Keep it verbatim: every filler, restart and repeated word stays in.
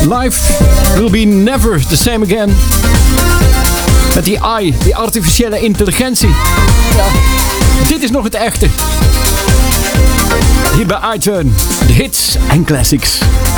Life will be never the same again. Met die I, die artificiële intelligentie. Ja, dit is nog het echte. Hier bij iTunes, de hits en classics.